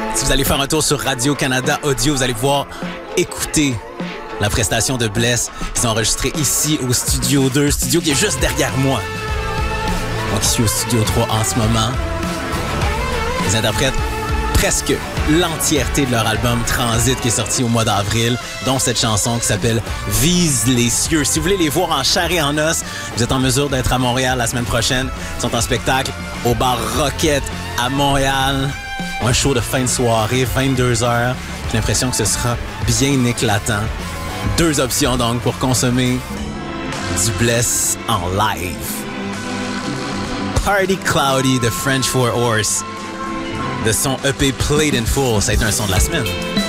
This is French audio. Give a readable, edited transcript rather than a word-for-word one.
Si vous allez faire un tour sur Radio-Canada Audio, vous allez pouvoir écouter la prestation de Bless qu'ils ont enregistrée ici au Studio 2, studio qui est juste derrière moi. Moi qui suis au Studio 3 en ce moment. Ils interprètent presque l'entièreté de leur album Transit qui est sorti au mois d'avril, dont cette chanson qui s'appelle Vise les cieux. Si vous voulez les voir en chair et en os, vous êtes en mesure d'être à Montréal la semaine prochaine. Ils sont en spectacle au bar Rocket à Montréal. Un show de fin de soirée, 22h. J'ai l'impression que ce sera bien éclatant. 2 options donc pour consommer du Bless en live. Party Cloudy de French 4 Horse. De son EP Played in Full, ça a été un son de la semaine.